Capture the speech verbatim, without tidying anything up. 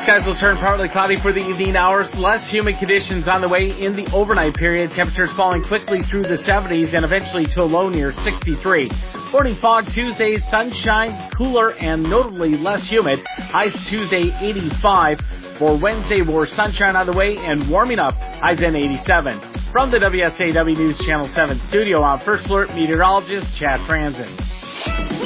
Skies will turn partly cloudy for the evening hours. Less humid conditions on the way in the overnight period. Temperatures falling quickly through the seventies and eventually to a low near sixty-three. Morning fog Tuesday, sunshine, cooler and notably less humid. Highs Tuesday eighty-five. For Wednesday, more sunshine on the way and warming up. Highs in eighty-seven. From the W S A W News Channel seven studio, I'm First Alert meteorologist Chad Franzen.